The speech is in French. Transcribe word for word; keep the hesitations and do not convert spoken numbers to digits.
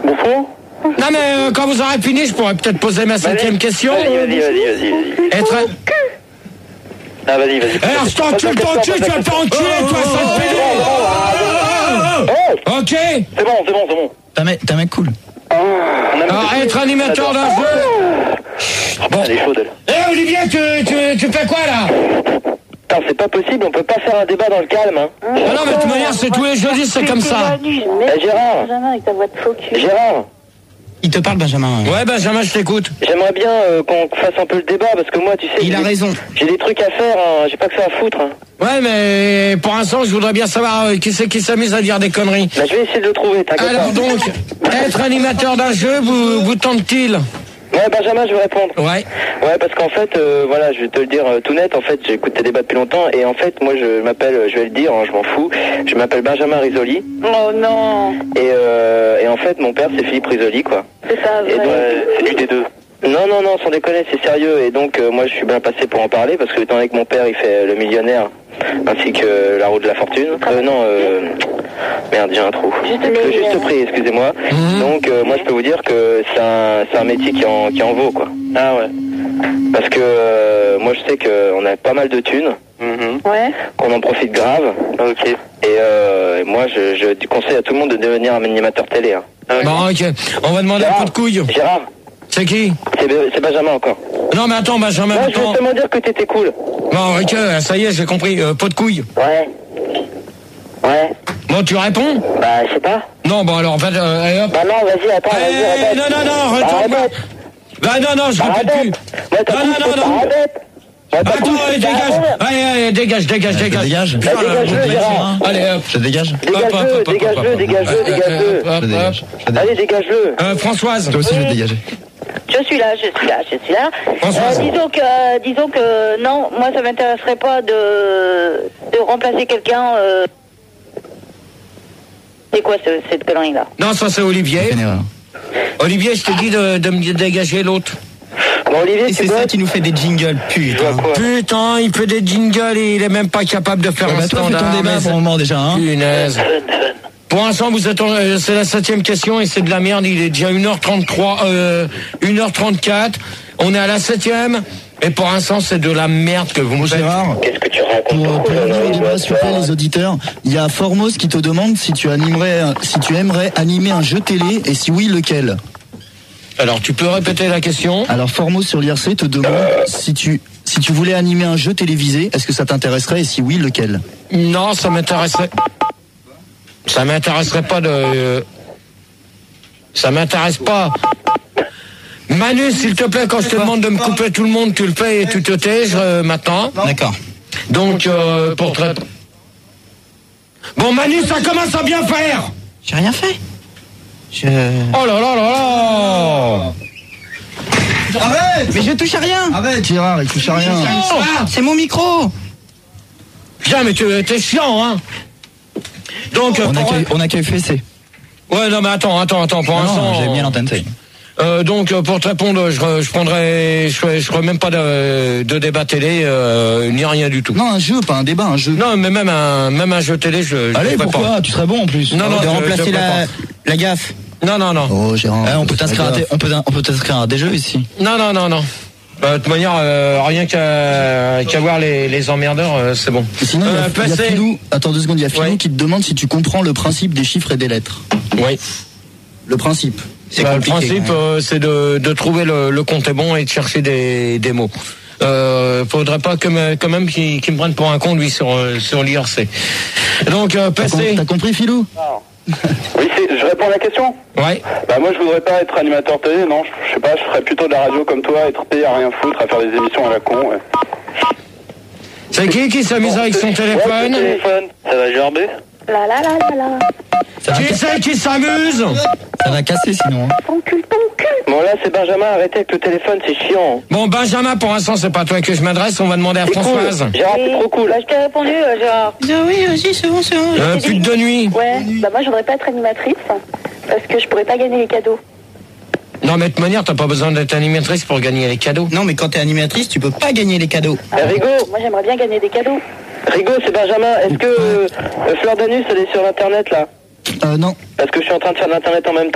Bonsoir. Non mais euh, quand vous aurez fini, je pourrais peut-être poser ma cinquième question. Vas-y, vas-y, vas-y, vas-y. Être... Ah, vas-y, vas-y. Eh, je t'encule ton cul, tu vas te faire enculer, toi, sale pédé. Ok. C'est bon, c'est bon, c'est bon. T'as un mec, t'as un mec cool. Alors, être animateur d'un jeu. Bon. Elle est chaude, elle. Eh, Olivier, tu, tu, tu fais quoi, là? Putain, c'est pas possible, on peut pas faire un débat dans le calme, hein. Ah non, mais de toute manière, c'est tous les jeudis, c'est comme ça. Eh, Gérard. Benjamin, avec ta voix de faux cul. Gérard. Il te parle, Benjamin. Ouais, Benjamin, je t'écoute. J'aimerais bien euh, qu'on fasse un peu le débat, parce que moi, tu sais... Il a j'ai- raison. J'ai des trucs à faire, hein. J'ai pas que ça à foutre, hein. Ouais, mais pour l'instant, je voudrais bien savoir euh, qui c'est qui s'amuse à dire des conneries. Bah, je vais essayer de le trouver, t'inquiète Alors pas. donc, être animateur d'un jeu, vous, vous tente-t-il? Ouais, Benjamin, je vais répondre. Ouais. Ouais, parce qu'en fait, euh, voilà, je vais te le dire euh, tout net, en fait, j'écoute tes débats depuis longtemps, et en fait, moi, je m'appelle, je vais le dire, hein, je m'en fous, je m'appelle Benjamin Risoli, Oh non. et, euh, et en fait, mon père, c'est Philippe Risoli, quoi. C'est pas Et vrai. donc, c'est lui des deux. Non, non, non, sans déconner, c'est sérieux, et donc, euh, moi, je suis bien passé pour en parler, parce que étant donné que mon père, il fait euh, le millionnaire, ainsi que la roue de la fortune, euh, non, euh, merde, j'ai un trou. Juste Le prix. juste prix, excusez-moi. Mhm. Donc, euh, moi, je peux vous dire que c'est un, c'est un métier qui en, qui en vaut, quoi. Ah ouais. Parce que euh, moi, je sais qu'on a pas mal de thunes, Ouais. qu'on en profite grave. Ok. Et euh, moi, je, je conseille à tout le monde de devenir un animateur télé. Hein. Bon, ok. On va demander un Gérard, coup de couille. Gérard, C'est qui? c'est, c'est Benjamin encore. Non, mais attends, Benjamin, Non, je attends. veux seulement dire que t'étais cool. Bon, ok, ça y est, j'ai compris. Euh, pot de couille. Ouais. Ouais. Bon, tu réponds? Bah, je sais pas. Non, bon, alors, en fait, euh, allez, hop. Bah non, vas-y, attends, vas-y, Eh, répète. non, non, non, Bah, retourne. répète. Bah, non, non, je Bah, répète plus. répète. Ouais, t'as Non, tout, non, non, bah, non. répète. Ouais, t'as Attends, tout, allez, bah, dégage. répète. Allez, allez, dégage, dégage, Je dégage. dégage. Putain, Bah, dégage-le, euh, Gérard. Allez, hop. Je dégage. Hop, hop, Dégage-le, hop, hop, dégage-le, hop, dégage-le, hop, dégage-le. hop, hop, Je dégage. hop. Je dégage. Allez, dégage-le. Euh, Françoise. Toi aussi, je vais dégager. Je suis là, je suis là, je suis là. Françoise. Euh, disons que, euh, disons que non, moi ça m'intéresserait pas de, de remplacer quelqu'un. Euh... C'est quoi ce, cette connerie là? Non, ça c'est Olivier. Une erreur. Olivier, je te dis de, de me dégager l'autre. Bon, Olivier, Et tu c'est bosses? ça qui nous fait des jingles, Je vois putain. quoi? Putain, il fait des jingles et il est même pas capable de faire Ouais, un bah, toi, fais standard. ton débat mais pour le moment déjà, hein. Punaise. Pour l'instant, vous êtes en- euh, c'est la septième question et c'est de la merde. Il est déjà une heure trente-trois, euh, une heure trente-quatre. On est à la septième et pour l'instant, c'est de la merde que vous me Bon, faites. Gérard, Qu'est-ce que tu racontes? pour, pour revenir au débat, s'il vous plaît, les auditeurs, il y a Formos qui te demande si tu animerais, si tu aimerais animer un jeu télé et si oui, lequel. Alors, tu peux répéter la question? Alors Formos sur l'I R C te demande si tu si tu voulais animer un jeu télévisé, est-ce que ça t'intéresserait et si oui, lequel. Non, ça m'intéresserait. Ça m'intéresserait pas de. Ça m'intéresse pas. Manu, s'il te plaît, quand je te demande de me couper tout le monde, tu le fais et tu te tais euh, maintenant. D'accord. Donc, euh, pour te rép- Bon, Manu, ça commence à bien faire. J'ai rien fait. Je... Oh là là là là. Arrête. Mais je touche à rien. Arrête, Gérard, il touche à rien. Ah, C'est mon micro. putain, mais tu t'es chiant, hein. Donc, On pour- accueille, on accueille F C. ouais, non, mais attends, attends, attends, pour Ah l'instant. non, j'ai bien l'antenne, ça y est. Euh, donc euh, pour te répondre, je, re- je prendrai, je ferai, je ferai même pas de, de débat télé, euh, ni rien du tout. Non, un jeu, pas un débat, un jeu. Non, mais même un, même un jeu télé, je. je Allez, le ferai pourquoi pas. Tu serais bon en plus. Non, non, de je- remplacer je la, prépare. la gaffe. Non, non, non, Oh, Gérard. on peut t'inscrire à, la des- on peut, on peut t'inscrire à des jeux ici. non, non, non, non. Euh, de toute manière, euh, rien qu'à qu'à voir les, les emmerdeurs, euh, c'est bon. Et sinon, il y a- Euh, il y a, passer- Philou. Attends deux secondes, il y a Philou Ouais. qui te demande si tu comprends le principe des chiffres et des lettres. Oui. Le principe. C'est Bah, le compliqué. principe, ouais. euh, c'est de, de trouver le, le compte est bon et de chercher des, des mots. Euh, faudrait pas que me- quand même qu'il qu'il me prenne pour un con lui sur euh, sur l'I R C. Donc euh, T'as com- passer. T'as compris, Philou? Oui, c'est, je réponds à la question. Ouais. Bah moi je voudrais pas être animateur télé, non, je, je sais pas, je ferais plutôt de la radio comme toi, être payé à rien foutre, à faire des émissions à la con, ouais. C'est qui qui s'amuse avec son téléphone? Ouais, téléphone. Ça va gerber? La la la la la. Qui c'est qui s'amuse? Ça va casser sinon. hein. Ton cul, ton cul. Bon là c'est Benjamin, arrêtez avec le téléphone, c'est chiant. Bon, Benjamin, pour l'instant, c'est pas toi que je m'adresse, on va demander à C'est cool, Françoise. Gérard c'est trop cool. Bah, je t'ai répondu, euh, Gérard. Ah oui, vas-y, c'est bon, c'est bon. Euh, pute de nuit. Ouais, bah moi je voudrais pas être animatrice parce que je pourrais pas gagner les cadeaux. Non, mais de toute manière, t'as pas besoin d'être animatrice pour gagner les cadeaux. Non, mais quand t'es animatrice, tu peux pas gagner les cadeaux. Eh, Rigo, Moi j'aimerais bien gagner des cadeaux. Rigo c'est Benjamin, est-ce que euh, Fleur d'Anus elle est sur internet là? Euh, non. Parce que je suis en train de faire de l'internet en même temps.